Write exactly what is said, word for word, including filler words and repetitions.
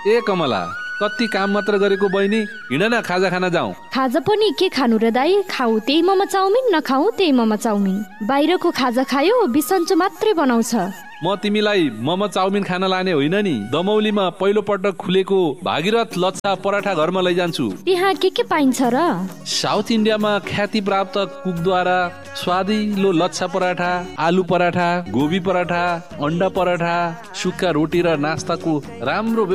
ए कमला, कति काम मात्र गरेको बहिनी, हिँड न खाजा खाना जाउँ। खाजा पनि के खानु र दाई? खाऊ त्यही मोमो चाउमिन, नखाऊ त्यही मोमो चाउमिन। बाहिरको खाजा खायो बिसन्चो मात्रै बनाउँछ। म तिमीलाई मोमो चाउमिन खान लाने होइन नि, दमौलीमा पहिलो पटक खुलेको भागीरथ लच्छा पराठा घरमा लैजान्छु। त्यहाँ के के पाइन्छ र? साउथ इन्डियामा ख्याति प्राप्त कुकद्वारा स्वादिलो लच्छा पराठा, आलु पराठा, गोबी पराठा, अन्डा पराठा, सुक्खा रोटी र नास्ताको राम्रो